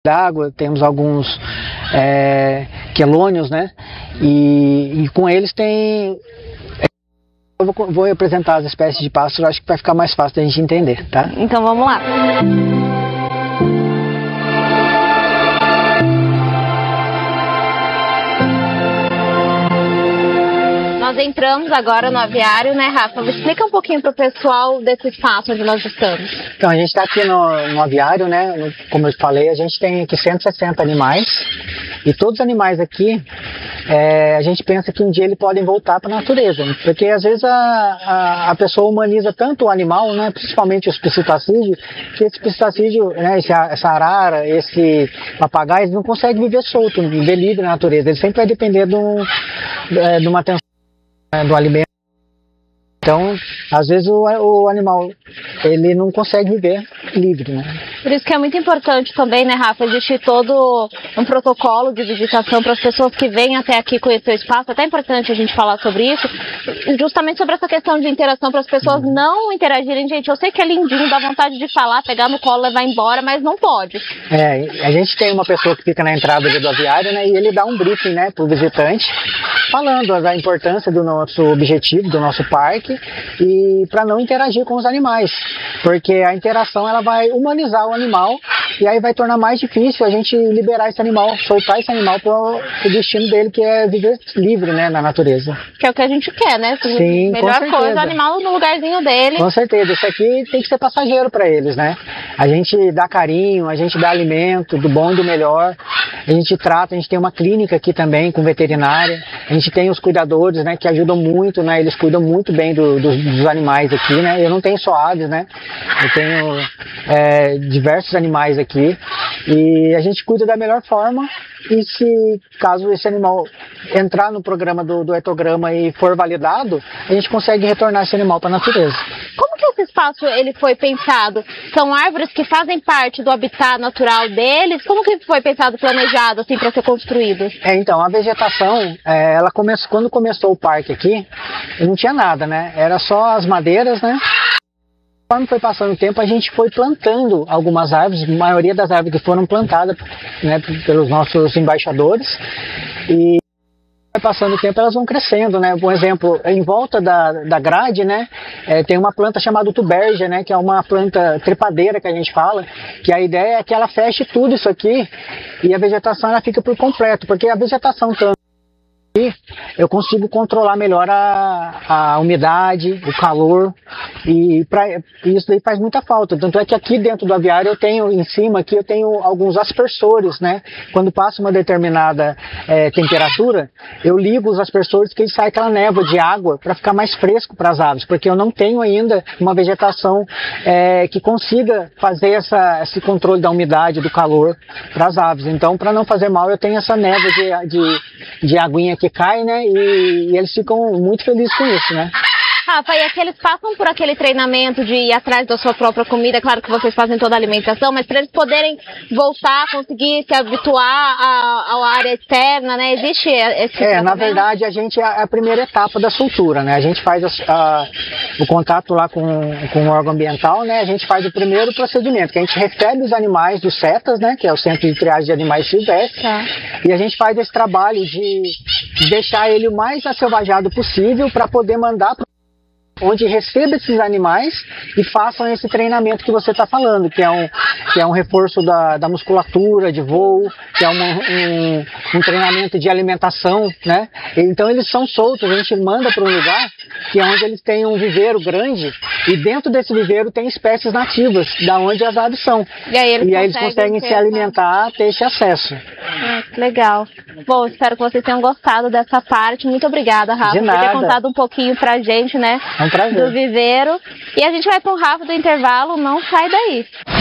d'água, temos alguns quelônios, né? E com eles tem... Eu vou apresentar as espécies de pássaros, acho que vai ficar mais fácil da gente entender, tá? Então vamos lá. Nós entramos agora no aviário, né, Rafa? Explica um pouquinho para o pessoal desse espaço onde nós estamos. Então, a gente está aqui no aviário, né? Como eu falei, a gente tem aqui 160 animais. E todos os animais aqui, a gente pensa que um dia eles podem voltar para a natureza. Porque às vezes a pessoa humaniza tanto o animal, né? Principalmente os psitacídeos, que esse psitacídeo, né? Essa arara, esse papagaio, eles não conseguem viver solto, viver livre na natureza. Ele sempre vai depender de uma atenção, do alimento. Então, às vezes o animal, ele não consegue viver livre, né? Por isso que é muito importante também, né, Rafa, existir todo um protocolo de visitação para as pessoas que vêm até aqui conhecer o espaço. Até é importante a gente falar sobre isso, justamente sobre essa questão de interação, para as pessoas não interagirem. Gente, eu sei que é lindinho, dá vontade de falar, pegar no colo, levar embora, mas não pode. A gente tem uma pessoa que fica na entrada do aviário, né, e ele dá um briefing, né, para o visitante, falando da importância do nosso objetivo, do nosso parque, e para não interagir com os animais, porque a interação ela vai humanizar o animal e aí vai tornar mais difícil a gente liberar esse animal, soltar esse animal para o destino dele, que é viver livre, né, na natureza. Que é o que a gente quer, né? Sim, melhor coisa, o animal no lugarzinho dele. Com certeza, isso aqui tem que ser passageiro para eles, né? A gente dá carinho, a gente dá alimento, do bom e do melhor, a gente trata, a gente tem uma clínica aqui também com veterinária, a gente tem os cuidadores, né, que ajudam muito, né? Eles cuidam muito bem dos animais aqui, né? Eu não tenho só aves, né? Eu tenho diversos animais aqui e a gente cuida da melhor forma. E se caso esse animal entrar no programa do etograma e for validado, a gente consegue retornar esse animal para a natureza. Como que esse espaço ele foi pensado? São árvores que fazem parte do habitat natural deles? Como que foi pensado, planejado assim para ser construído? Então, a vegetação, quando começou o parque aqui, não tinha nada, né? Era só as madeiras, né? Conforme foi passando o tempo, a gente foi plantando algumas árvores, a maioria das árvores que foram plantadas, né, pelos nossos embaixadores, e vai passando o tempo elas vão crescendo, né? Por exemplo, em volta da grade, né, tem uma planta chamada tubergia, né, que é uma planta trepadeira que a gente fala, que a ideia é que ela feche tudo isso aqui e a vegetação ela fica por completo, porque a vegetação eu consigo controlar melhor a umidade, o calor, e isso daí faz muita falta. Tanto é que aqui dentro do aviário eu tenho, em cima aqui eu tenho alguns aspersores, né? Quando passa uma determinada temperatura, eu ligo os aspersores que ele sai aquela névoa de água para ficar mais fresco para as aves, porque eu não tenho ainda uma vegetação que consiga fazer esse controle da umidade, do calor para as aves. Então, para não fazer mal, eu tenho essa névoa de aguinha que cai, né, e eles ficam muito felizes com isso, né. Rafa, e eles passam por aquele treinamento de ir atrás da sua própria comida, claro que vocês fazem toda a alimentação, mas para eles poderem voltar, conseguir se habituar à área externa, né, existe esse na verdade, a gente é a primeira etapa da soltura, né, a gente faz o contato lá com o órgão ambiental, né, a gente faz o primeiro procedimento, que a gente recebe os animais do CETAS, né, que é o Centro de Triagem de Animais Silvestres, e a gente faz esse trabalho de deixar ele o mais acelvajado possível para poder mandar onde receba esses animais e façam esse treinamento que você está falando, que é um reforço da musculatura, de voo, que é um treinamento de alimentação, né? Então eles são soltos, a gente manda para um lugar que é onde eles têm um viveiro grande e dentro desse viveiro tem espécies nativas, da onde as aves são. E aí eles conseguem se alimentar, ter esse acesso. Legal. Bom, espero que vocês tenham gostado dessa parte. Muito obrigada, Rafa, por ter contado um pouquinho pra gente, né? É um prazer. Do viveiro. E a gente vai para um rápido intervalo, não sai daí.